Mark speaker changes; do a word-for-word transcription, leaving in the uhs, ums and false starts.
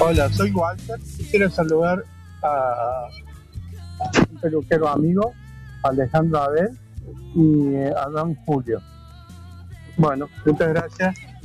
Speaker 1: Hola, soy Walter. Quiero saludar a un peluquero amigo, Alejandro Abel y eh, Adán Julio. Bueno, muchas gracias.